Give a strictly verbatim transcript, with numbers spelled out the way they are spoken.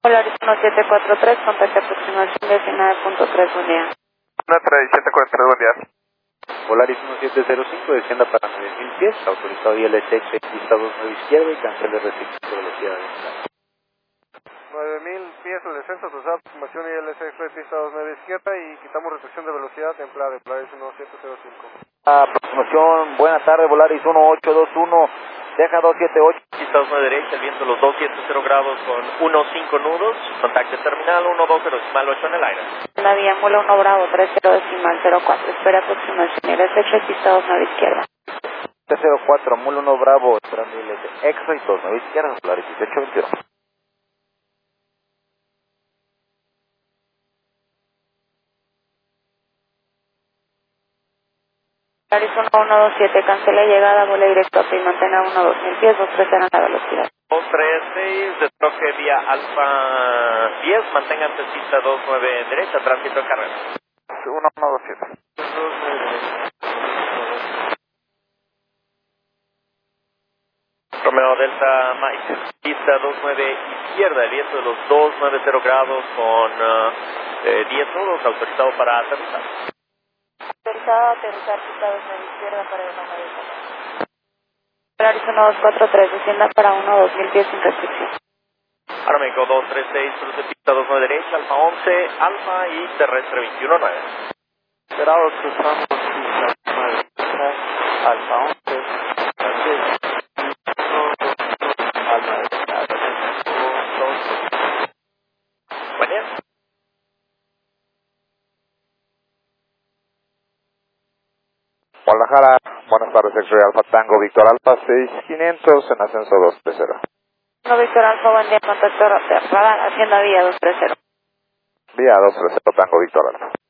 Polaris uno siete cuatro tres, contacto aproximación diecinueve punto tres, buen día. Nuestra diecisiete cuarenta y tres, buen día. Polaris uno siete cero cinco, descienda para nueve mil pies, autorizado I L T X, pista dos nueve izquierda y cancele restricción de velocidad de entrada. nueve mil pies el descenso, autorizado aproximación I L C Express, pista dos nueve izquierda y quitamos restricción de velocidad templada de Polaris uno siete cero cinco. Aproximación, buena tarde, Polaris uno ocho dos uno, deja dos siete ocho. Pista dos nueve derecha, el viento los dos siete cero grados con uno cinco nudos, contacto terminal uno dos cero decimal ocho en el aire. La vía Mula uno Bravo tres cero decimal cero cuatro, espera aproximación I L C Express, pista dos nueve izquierda. siete cero cuatro, Mula uno Bravo, esperando I L T Extra y dos nueve izquierda, Polaris dieciocho veintiuno. Polaris uno uno dos siete, cancela llegada, vuela directo a y mantenga uno dos mil pies, dos tres cero en la velocidad. dos tres seis, destroque vía Alfa diez, mantengan pista dos nueve derecha, tránsito de carrera. uno uno dos siete. Romeo Delta Mike, pista dos nueve izquierda, el viento de los dos nueve cero grados con uh, eh, diez nudos, autorizado para aterrizar. Autorizado a aterrizar, pista dos nueve izquierda para el número de Polaris uno dos cuatro tres, descienda para uno dos mil pies sin restricción. Aeroméxico dos tres seis, cruce pista dos nueve derecha, Alfa once, Alfa y terrestre veintiuno nueve. Esperados, cruzamos pista Alfa once, Buen día. Guadalajara, buenas tardes, X-Ray Alfa Tango, Víctor Alfa seis quinientos en ascenso dos tres cero. No, Víctor Alfa, buen día, contacto radar, hacienda vía dos tres cero. Vía dos tres cero Tango, Víctor Alfa.